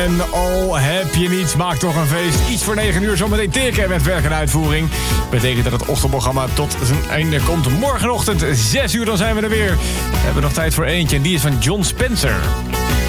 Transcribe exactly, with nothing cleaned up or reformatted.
En oh, heb je niet, maak toch een feest. Iets voor negen uur, zometeen teken met werk en uitvoering. Betekent dat het ochtendprogramma tot zijn einde komt. Morgenochtend zes uur, dan zijn we er weer. We hebben nog tijd voor eentje en die is van John Spencer.